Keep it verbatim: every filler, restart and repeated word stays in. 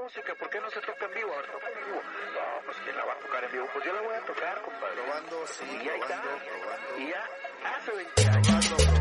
música, ¿por qué no se toca en vivo? A ver, toca en vivo. No, pues ¿quién la va a tocar en vivo? Pues yo la voy a tocar, compadre. Probando, sí, Y ahí probando, está. probando. Y ya hace veinte años. Probando,